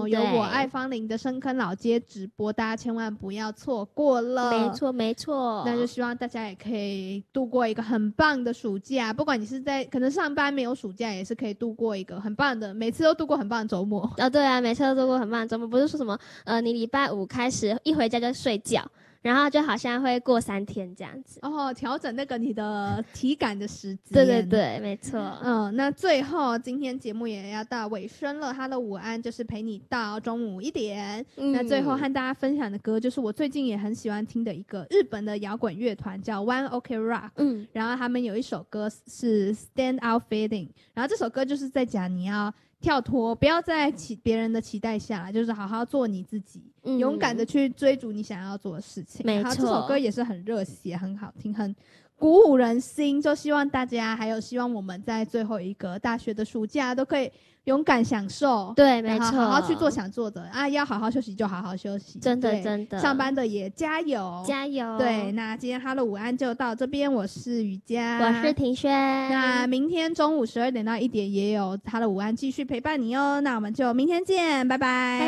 哦，有我爱芳龄的深坑老街直播，大家千万不要错过了。 没错没错， 那就希望大家也可以度过一个很棒的暑假，不管你是在可能上班没有暑假，也是可以度过一个很棒的，每次都度过很棒的周末。 对啊，每次都度过很棒的周末，不是说什么你礼拜五开始一回家就睡觉，然后就好像会过3天这样子。 调整那个你的体感的时间。 对对对，没错。 那最后今天节目也要到尾声了，Hello 午安就是陪你到中午1点。那最后和大家分享的歌就是我最近也很喜欢听的一个日本的摇滚乐团叫 One OK Rock。然后他们有一首歌是 Stand Out Feeling， 然后这首歌就是在讲你要跳脱，不要在别人的期待下，就是好好做你自己，勇敢的去追逐你想要做的事情。 没错， 然后这首歌也是很热血，很好听，很鼓舞人心。就希望大家，还有希望我们在最后一个大学的暑假都可以勇敢享受。 对，没错， 好好去做想做的啊，要好好休息就好好休息。 真的真的， 上班的也加油加油。 对，那今天Hello午安就到这边，我是雨佳， 我是庭轩。 那明天中午12点到1点也有Hello午安继续陪伴你哦。那我们就明天见，拜拜。